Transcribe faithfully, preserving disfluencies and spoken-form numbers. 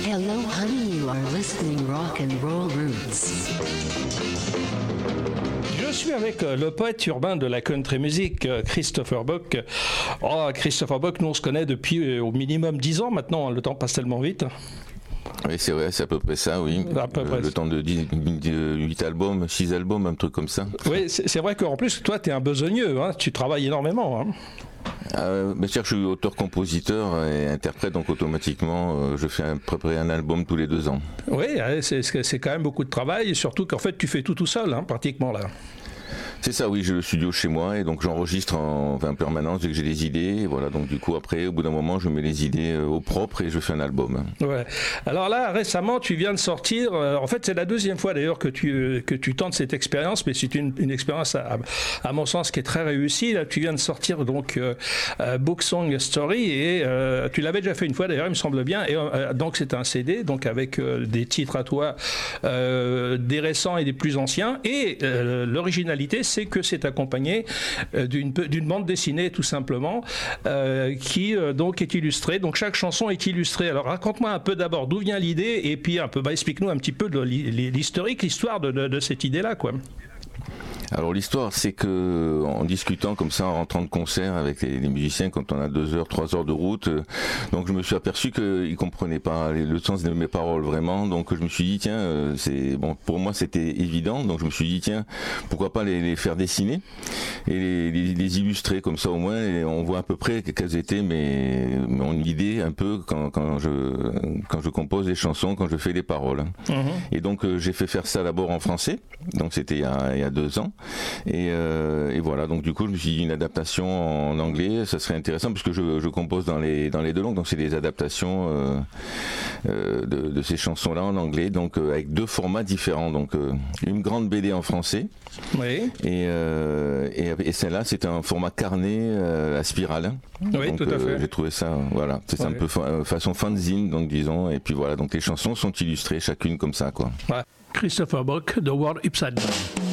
Hello, honey, you are listening Rock and Roll Roots. Je suis avec le poète urbain de la country music, Christopher Buck. Oh, Christopher Buck, nous on se connaît depuis au minimum dix ans maintenant, le temps passe tellement vite. Oui, c'est vrai, c'est à peu près ça, oui. À peu le, près. le temps de huit albums, six albums, un truc comme ça. Oui, c'est, c'est vrai qu'en plus, toi, tu es un besogneux, hein, tu travailles énormément. Hein. Euh, bien sûr, je suis auteur-compositeur et interprète, donc automatiquement, euh, je fais à peu près un album tous les deux ans. Oui, c'est, c'est quand même beaucoup de travail, et surtout qu'en fait, tu fais tout tout seul, hein, pratiquement, là. C'est ça, oui, j'ai le studio chez moi et donc j'enregistre en, en permanence dès que j'ai des idées. Et voilà, donc du coup après, au bout d'un moment, je mets les idées euh, au propre et je fais un album. Ouais. Alors là, récemment, tu viens de sortir. Euh, en fait, c'est la deuxième fois d'ailleurs que tu que tu tentes cette expérience, mais c'est une, une expérience à, à mon sens qui est très réussie. Là, tu viens de sortir donc euh, euh, Book Song Story et euh, tu l'avais déjà fait une fois d'ailleurs, il me semble bien. Et euh, donc c'est un C D, donc avec euh, des titres à toi, euh, des récents et des plus anciens. Et euh, l'originalité, c'est que c'est accompagné d'une, d'une bande dessinée tout simplement euh, qui euh, donc est illustrée. Donc chaque chanson est illustrée. Alors raconte-moi un peu d'abord d'où vient l'idée et puis un peu, bah, explique-nous un petit peu de l'historique, l'histoire de, de, de cette idée-là, quoi. Alors l'histoire, c'est que en discutant comme ça, en rentrant de concert avec les, les musiciens, quand on a deux heures, trois heures de route, euh, donc je me suis aperçu qu'ils comprenaient pas les, le sens de mes paroles vraiment. Donc je me suis dit tiens, euh, c'est bon pour moi c'était évident. Donc je me suis dit tiens, pourquoi pas les, les faire dessiner et les, les, les illustrer comme ça au moins. Et on voit à peu près quelles étaient mes mon idée un peu quand, quand je quand je compose les chansons, quand je fais les paroles. Mmh. Et donc euh, j'ai fait faire ça d'abord en français. Donc c'était il y a, il y a deux ans. Et, euh, et voilà, donc du coup je me suis dit une adaptation en anglais, ça serait intéressant parce que je, je compose dans les dans les deux langues, donc c'est des adaptations euh, euh, de, de ces chansons-là en anglais, donc euh, avec deux formats différents, donc euh, une grande B D en français, oui. et, euh, et et celle-là c'est un format carnet euh, à spirale. Oui, donc, tout à fait. Euh, j'ai trouvé ça, voilà, c'est ouais. un peu fa- façon fanzine, donc disons, et puis voilà, donc les chansons sont illustrées chacune comme ça, quoi. Ouais. Christopher Buck, The World Upside Down.